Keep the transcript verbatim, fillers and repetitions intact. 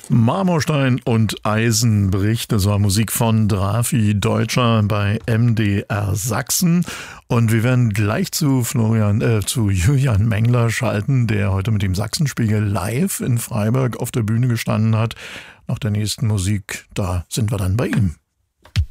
Marmorstein und Eisen bricht. Das war Musik von Drafi Deutscher bei M D R Sachsen. Und wir werden gleich zu Florian, äh, zu Julian Mengler schalten, der heute mit dem Sachsenspiegel live in Freiburg auf der Bühne gestanden hat. Nach der nächsten Musik, da sind wir dann bei ihm.